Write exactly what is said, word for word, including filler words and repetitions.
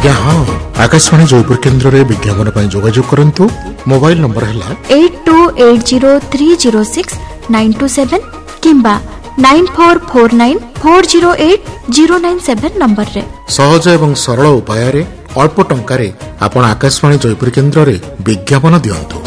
आज्ञा हाँ आकाशवाणी जयपुर केन्द्र रे विज्ञापन पर जोगाजोग करंतु। मोबाइल नंबर है eight to eight zero three zero six nine to seven किंबा nine four four nine four zero eight zero nine seven number रे। सहज एवं सरल उपाय अल्प टंका रे आपण आकाशवाणी जयपुर केन्द्र रे विज्ञापन दियंतु।